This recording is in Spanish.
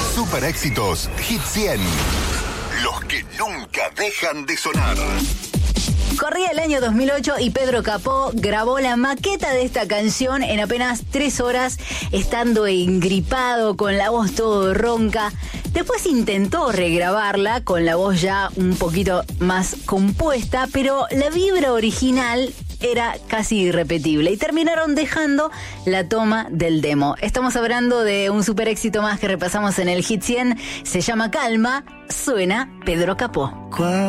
Super éxitos Hit 100. Los que nunca dejan de sonar. Corría el año 2008 y Pedro Capó grabó la maqueta de esta canción en apenas 3 horas, estando engripado, con la voz todo ronca. Después intentó regrabarla con la voz ya un poquito más compuesta, pero la vibra original era casi irrepetible y terminaron dejando la toma del demo. Estamos hablando de un super éxito más que repasamos en el Hit 100. Se llama Calma, suena Pedro Capó.